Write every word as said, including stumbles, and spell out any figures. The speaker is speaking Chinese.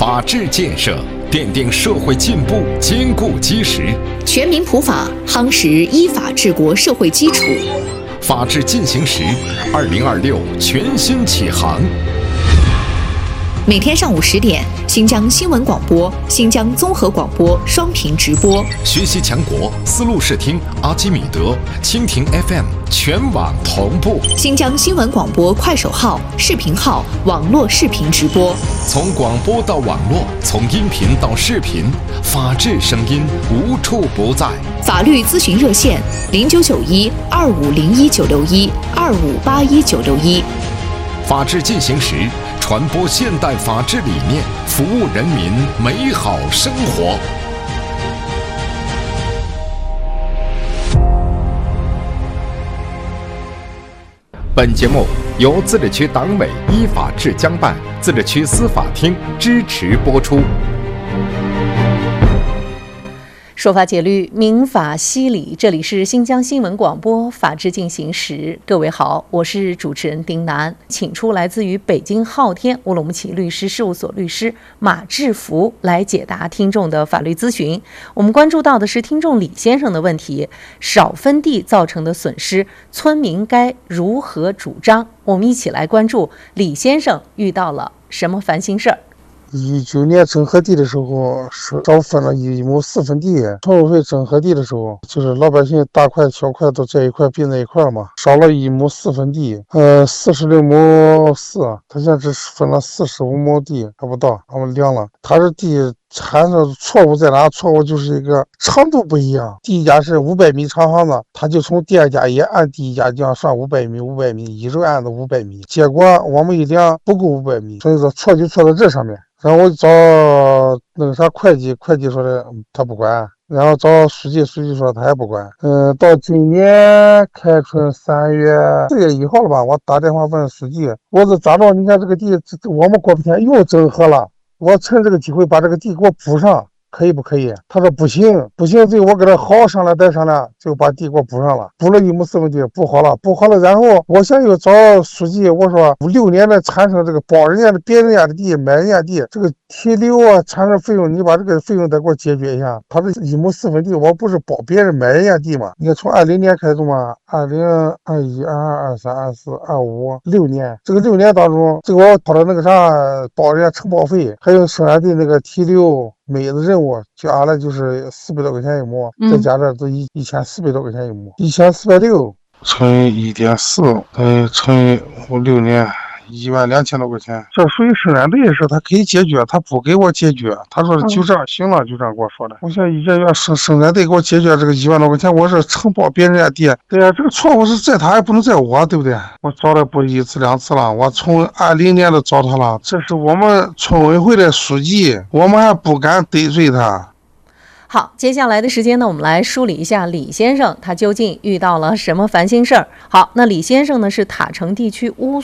法治建设奠定社会进步坚固基石， 全民普法夯实依法治国社会基础。 法治进行时，二零二六全新启航。 每天上午十点，新疆新闻广播、新疆综合广播双频直播。 学习强国，丝路视听、阿基米德、蜻蜓 F M 全网同步。 新疆新闻广播快手号、视频号网络视频直播。 从广播到网络，从音频到视频，法治声音无处不在。 法律咨询热线：零九九一二五零一九六一二五八一九六一。 法治进行时，传播现代法治理念，服务人民美好生活。本节目由自治区党委依法治江办、自治区司法厅支持播出。 说法解律，民法析理，这里是新疆新闻广播法治进行时。各位好，我是主持人丁楠，请出来自于北京昊天乌鲁木齐律师事务所律师马志福来解答听众的法律咨询。我们关注到的是听众李先生的问题：少分地造成的损失，村民该如何主张？我们一起来关注李先生遇到了什么烦心事儿。 一九年整合地的时候是少分了一亩四分地，村委会整合地的时候，就是老百姓大块小块都在一块并在一块嘛，少了一亩四分地，呃，四十六亩四，他现在只分了四十五亩地，还不到，我们量了，他是地。产生错误在哪？错误就是一个长度不一样。第一家是五百米长房子，他就从第二家也按第一家这样算五百米，五百米一直按到五百米。结果我们一量不够五百米，所以说错就错在这上面。然后我找那个啥会计，会计说的他不管，然后找书记，书记说他也不管。嗯，到今年开春三月四月一号了吧，我打电话问书记，我说咋着？你看这个地，我们过不天又整合了。我趁这个机会把这个地给我补上，可以不可以？他说不行，不行，最后我跟他好好商量再商量，就把地给我补上了，补了一亩四分地，补好了，补好了。然后我想又找书记，我说六年的产生这个包人家的别人家的地，买人家地，这个提留啊产生费用，你把这个费用再给我解决一下。他这一亩四分地，我不是包别人买人家地嘛？你看从二零年开始嘛，二零二一、二二、二三、二四、二五六年，这个六年当中，这个我跑到那个啥包人家承包费，还有生产地那个提留。每的任务加了就是四百多块钱一亩，再加这都一一千四百多块钱一亩，一千四百六乘以一点四，呃，乘以五六年，一万两千多块钱。这属于生产队的事，他可以解决，他不给我解决，他说就这样行了，就这样跟我说的。我想一个月生生产队给我解决这个一万多块钱，我是承包别人家地，对呀，这个错误是在他，也不能在我，对不对？我找了不一次两次了，我从二零年都找他了，这是我们村委会的书记，我们还不敢得罪他。 好，接下来的时间呢，我们来梳理一下李先生他究竟遇到了什么烦心事儿。好，那李先生呢是塔城地区乌